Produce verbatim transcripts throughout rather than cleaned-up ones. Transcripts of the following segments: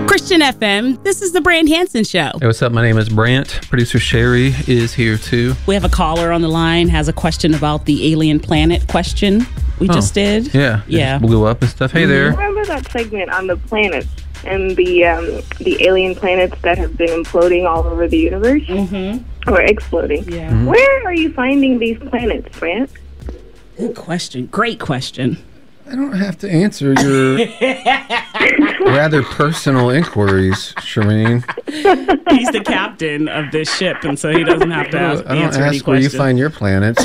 Christian F M, this is the Brant Hansen Show. Hey, what's up? My name is Brant. Producer Sherry is here too. We have a caller on the line, has a question about the alien planet question we oh, just did. Yeah. Yeah. It blew up and stuff. Hey mm-hmm. there. Remember that segment on the planets and the um, the alien planets that have been imploding all over the universe? Mm-hmm. Or exploding. Yeah. Mm-hmm. Where are you finding these planets, Brant? Good question. Great question. I don't have to answer your rather personal inquiries, Shireen. He's the captain of this ship, and so he doesn't have to ask, I don't answer any ask where you questions. find your planets.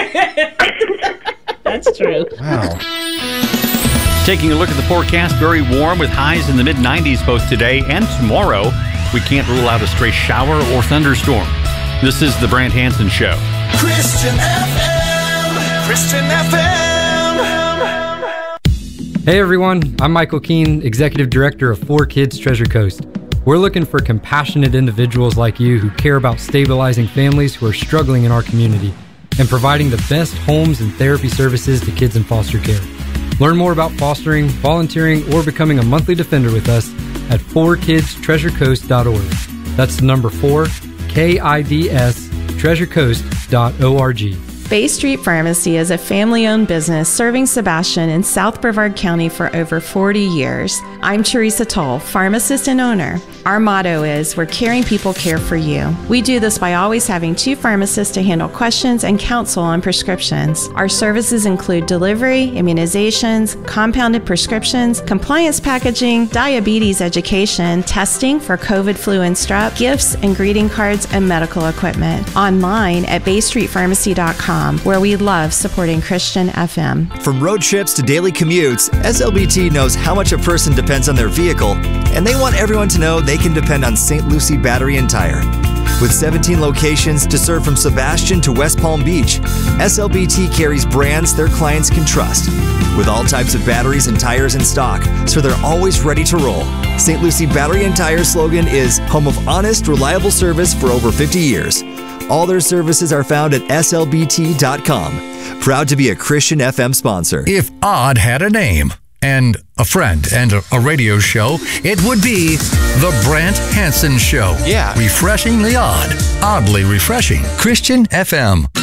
That's true. Wow. Taking a look at the forecast, very warm with highs in the mid nineties both today and tomorrow. We can't rule out a stray shower or thunderstorm. This is the Brant Hansen Show. Christian F M. Christian F M. Hey everyone, I'm Michael Keene, Executive Director of four Kids Treasure Coast. We're looking for compassionate individuals like you who care about stabilizing families who are struggling in our community and providing the best homes and therapy services to kids in foster care. Learn more about fostering, volunteering, or becoming a monthly defender with us at four kids treasure coast dot org. That's the number four, K I D S, treasure coast dot org. Bay Street Pharmacy is a family-owned business serving Sebastian in South Brevard County for over forty years. I'm Teresa Toll, pharmacist and owner. Our motto is, we're caring people care for you. We do this by always having two pharmacists to handle questions and counsel on prescriptions. Our services include delivery, immunizations, compounded prescriptions, compliance packaging, diabetes education, testing for COVID, flu, and strep, gifts and greeting cards, and medical equipment. Online at bay street pharmacy dot com, where we love supporting Christian F M. From road trips to daily commutes, S L B T knows how much a person depends on their vehicle, and they want everyone to know they can depend on Saint Lucie Battery and Tire. With seventeen locations to serve from Sebastian to West Palm Beach, S L B T carries brands their clients can trust. With all types of batteries and tires in stock, so they're always ready to roll. Saint Lucie Battery and Tire slogan is home of honest, reliable service for over fifty years. All their services are found at S L B T dot com. Proud to be a Christian F M sponsor. If odd had a name and a friend and a, a radio show, it would be The Brant Hansen Show. Yeah. Refreshingly odd. Oddly refreshing. Christian F M.